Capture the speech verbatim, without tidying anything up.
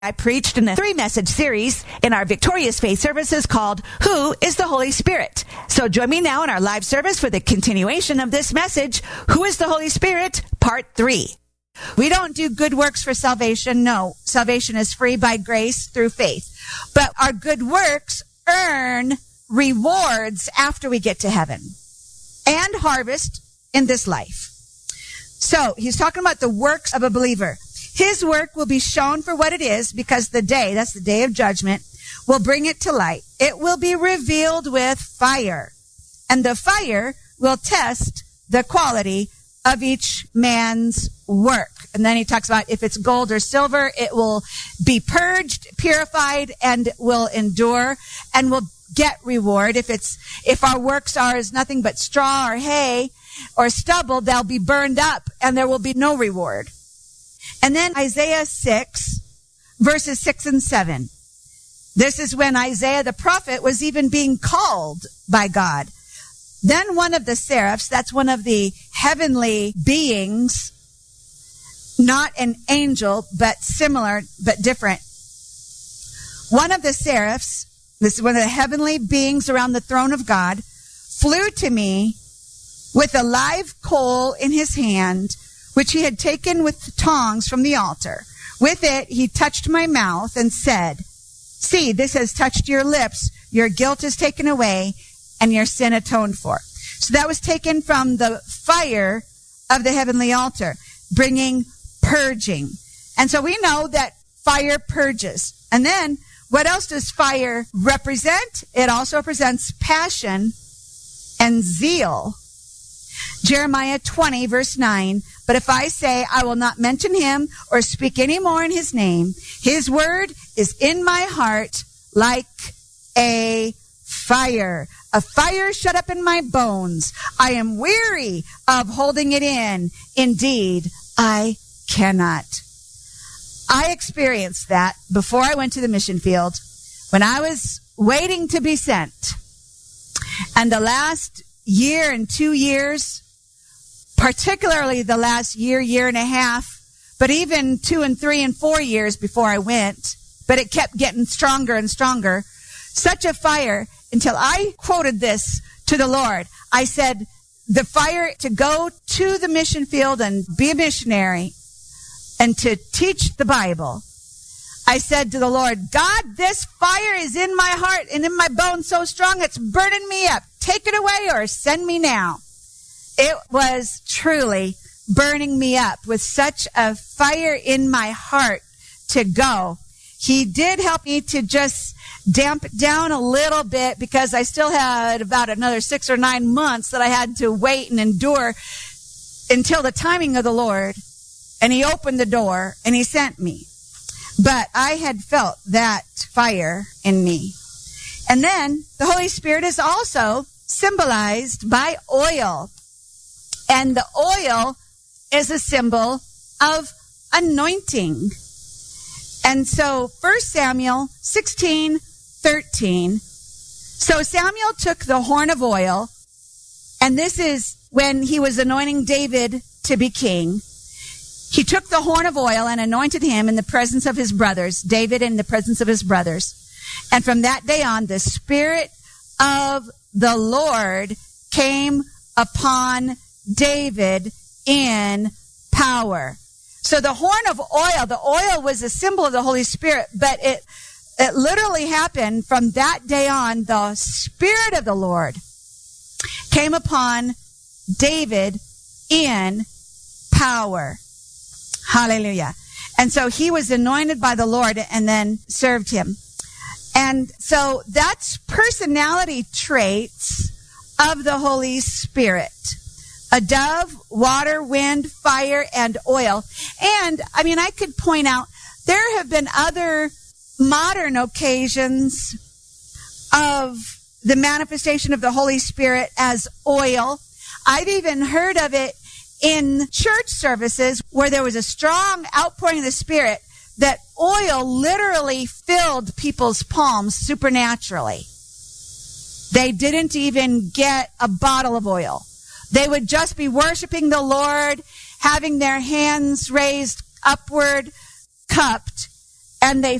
I preached in a three-message series in our Victorious Faith services called Who is the Holy Spirit? So join me now in our live service for the continuation of this message, Who is the Holy Spirit? Part three. We don't do good works for salvation. No, salvation is free by grace through faith. But our good works earn rewards after we get to heaven and harvest in this life. So he's talking about the works of a believer. His work will be shown for what it is because the day, that's the day of judgment, will bring it to light. It will be revealed with fire. And the fire will test the quality of each man's work. And then he talks about if it's gold or silver, it will be purged, purified, and will endure and will get reward. If it's, if our works are as nothing but straw or hay or stubble, they'll be burned up and there will be no reward. And then Isaiah six, verses six and seven. This is when Isaiah the prophet was even being called by God. Then one of the seraphs, that's one of the heavenly beings, not an angel, but similar, but different. One of the seraphs, this is one of the heavenly beings around the throne of God, flew to me with a live coal in his hand, which he had taken with tongs from the altar. With it, he touched my mouth and said, "See, this has touched your lips. Your guilt is taken away and your sin atoned for." So that was taken from the fire of the heavenly altar, bringing purging. And so we know that fire purges. And then what else does fire represent? It also represents passion and zeal. Jeremiah twenty, verse nine, "But if I say I will not mention him or speak any more in his name, his word is in my heart like a fire, a fire shut up in my bones. I am weary of holding it in. Indeed, I cannot." I experienced that before I went to the mission field when I was waiting to be sent. And the last year and two years, particularly the last year, year and a half, but even two and three and four years before I went, but it kept getting stronger and stronger. Such a fire until I quoted this to the Lord. I said, the fire to go to the mission field and be a missionary and to teach the Bible. I said to the Lord, God, this fire is in my heart and in my bones so strong it's burning me up. Take it away or send me now. It was truly burning me up with such a fire in my heart to go. He did help me to just damp it down a little bit because I still had about another six or nine months that I had to wait and endure until the timing of the Lord. And he opened the door and he sent me. But I had felt that fire in me. And then the Holy Spirit is also symbolized by oil. And the oil is a symbol of anointing. And so First Samuel sixteen thirteen. So Samuel took the horn of oil, and this is when he was anointing David to be king. He took the horn of oil and anointed him in the presence of his brothers, David in the presence of his brothers. And from that day on, the Spirit of the Lord came upon David in power. So the horn of oil, the oil was a symbol of the Holy Spirit, but it, it literally happened from that day on. The Spirit of the Lord came upon David in power. Hallelujah. And so he was anointed by the Lord and then served him. And so that's personality traits of the Holy Spirit. A dove, water, wind, fire, and oil. And, I mean, I could point out, there have been other modern occasions of the manifestation of the Holy Spirit as oil. I've even heard of it in church services where there was a strong outpouring of the Spirit that oil literally filled people's palms supernaturally. They didn't even get a bottle of oil. They would just be worshiping the Lord, having their hands raised upward, cupped, and they